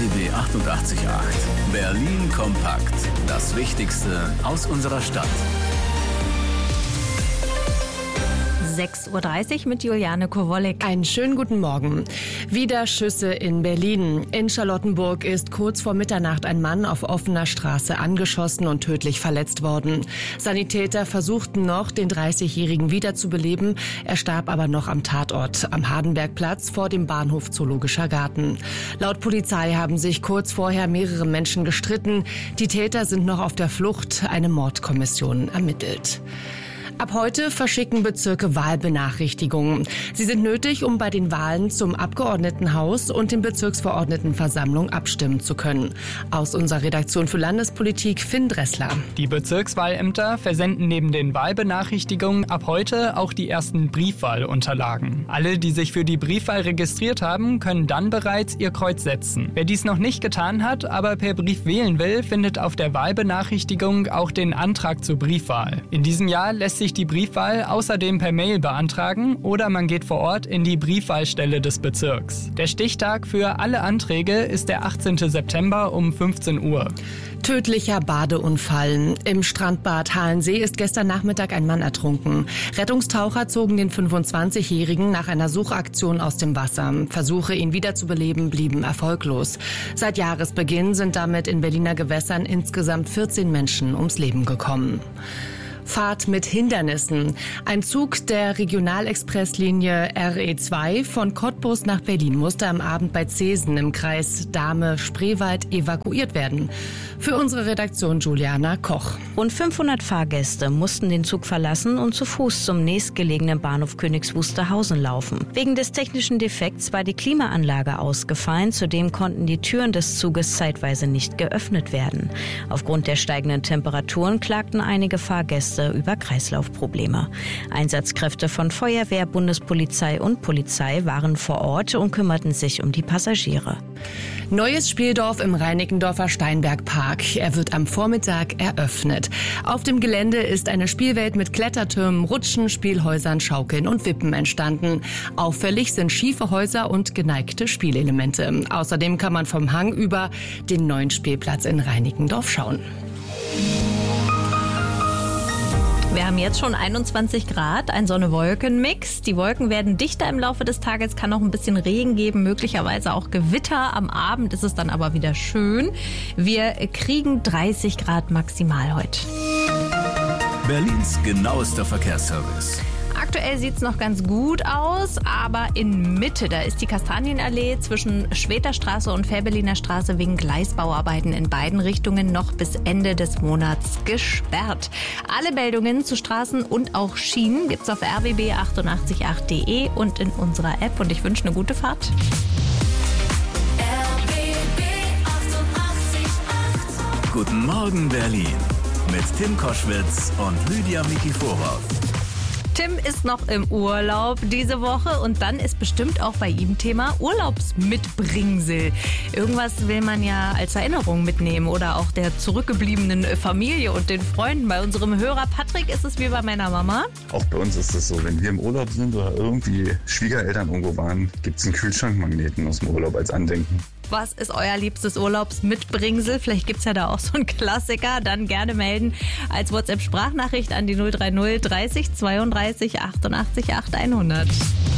RBB 88.8. Berlin kompakt. Das Wichtigste aus unserer Stadt. 6.30 Uhr mit Juliane Kowolek. Einen schönen guten Morgen. Wieder Schüsse in Berlin. In Charlottenburg ist kurz vor Mitternacht ein Mann auf offener Straße angeschossen und tödlich verletzt worden. Sanitäter versuchten noch, den 30-Jährigen wiederzubeleben. Er starb aber noch am Tatort, am Hardenbergplatz vor dem Bahnhof Zoologischer Garten. Laut Polizei haben sich kurz vorher mehrere Menschen gestritten. Die Täter sind noch auf der Flucht. Eine Mordkommission ermittelt. Ab heute verschicken Bezirke Wahlbenachrichtigungen. Sie sind nötig, um bei den Wahlen zum Abgeordnetenhaus und den Bezirksverordnetenversammlung abstimmen zu können. Aus unserer Redaktion für Landespolitik Finn Dressler. Die Bezirkswahlämter versenden neben den Wahlbenachrichtigungen ab heute auch die ersten Briefwahlunterlagen. Alle, die sich für die Briefwahl registriert haben, können dann bereits ihr Kreuz setzen. Wer dies noch nicht getan hat, aber per Brief wählen will, findet auf der Wahlbenachrichtigung auch den Antrag zur Briefwahl. In diesem Jahr lässt sich die Briefwahl außerdem per Mail beantragen oder man geht vor Ort in die Briefwahlstelle des Bezirks. Der Stichtag für alle Anträge ist der 18. September um 15 Uhr. Tödlicher Badeunfall. Im Strandbad Halensee ist gestern Nachmittag ein Mann ertrunken. Rettungstaucher zogen den 25-Jährigen nach einer Suchaktion aus dem Wasser. Versuche, ihn wiederzubeleben, blieben erfolglos. Seit Jahresbeginn sind damit in Berliner Gewässern insgesamt 14 Menschen ums Leben gekommen. Fahrt mit Hindernissen. Ein Zug der Regionalexpresslinie RE2 von Cottbus nach Berlin musste am Abend bei Zeesen im Kreis Dahme-Spreewald evakuiert werden. Für unsere Redaktion Juliana Koch. Rund 500 Fahrgäste mussten den Zug verlassen und zu Fuß zum nächstgelegenen Bahnhof Königs Wusterhausen laufen. Wegen des technischen Defekts war die Klimaanlage ausgefallen. Zudem konnten die Türen des Zuges zeitweise nicht geöffnet werden. Aufgrund der steigenden Temperaturen klagten einige Fahrgäste über Kreislaufprobleme. Einsatzkräfte von Feuerwehr, Bundespolizei und Polizei waren vor Ort und kümmerten sich um die Passagiere. Neues Spieldorf im Reinickendorfer Steinbergpark. Er wird am Vormittag eröffnet. Auf dem Gelände ist eine Spielwelt mit Klettertürmen, Rutschen, Spielhäusern, Schaukeln und Wippen entstanden. Auffällig sind schiefe Häuser und geneigte Spielelemente. Außerdem kann man vom Hang über den neuen Spielplatz in Reinickendorf schauen. Wir haben jetzt schon 21 Grad, ein Sonne-Wolken-Mix. Die Wolken werden dichter im Laufe des Tages, kann noch ein bisschen Regen geben, möglicherweise auch Gewitter. Am Abend ist es dann aber wieder schön. Wir kriegen 30 Grad maximal heute. Berlins genauester Verkehrsservice. Aktuell sieht es noch ganz gut aus, aber in Mitte, da ist die Kastanienallee zwischen Schweterstraße und Fährberliner Straße wegen Gleisbauarbeiten in beiden Richtungen noch bis Ende des Monats gesperrt. Alle Meldungen zu Straßen und auch Schienen gibt's auf rbb888.de und in unserer App und ich wünsche eine gute Fahrt. RBB 88.8. Guten Morgen Berlin mit Tim Koschwitz und Lydia Mikiforov. Tim ist noch im Urlaub diese Woche und dann ist bestimmt auch bei ihm Thema Urlaubsmitbringsel. Irgendwas will man ja als Erinnerung mitnehmen oder auch der zurückgebliebenen Familie und den Freunden. Bei unserem Hörer Patrick ist es wie bei meiner Mama. Auch bei uns ist es so, wenn wir im Urlaub sind oder irgendwie Schwiegereltern irgendwo waren, gibt es einen Kühlschrankmagneten aus dem Urlaub als Andenken. Was ist euer liebstes Urlaubsmitbringsel? Vielleicht gibt es ja da auch so einen Klassiker. Dann gerne melden als WhatsApp-Sprachnachricht an die 030 30 32 88 8 100.